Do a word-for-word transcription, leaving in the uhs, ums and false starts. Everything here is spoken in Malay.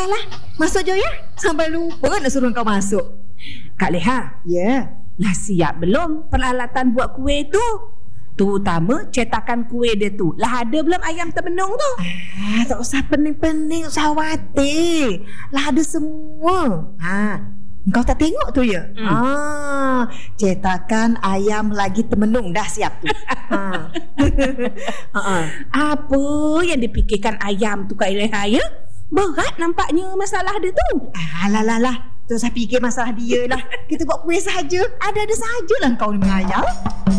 lah. Masuk je ya. Sampai lupa nak suruh kau masuk. Kak Leha, Ya. Yeah. lah siap belum peralatan buat kuih tu? Terutama cetakan kuih dia tu. Lah ada belum ayam termenung tu? Ah, tak usah pening-pening, tak usah khawatir. Lah ada semua. Ha, kau tak tengok tu ya? Hmm. Ah, cetakan ayam lagi termenung dah siap tu. ha. Ha. Apa yang dipikirkan ayam tu Kak Leha ya? Berat nampaknya masalah dia tu. Alah lah lah. Tak usah fikir masalah dia lah. Kita buat kuih saja. Ada-ada sajalah kau ni mengayal.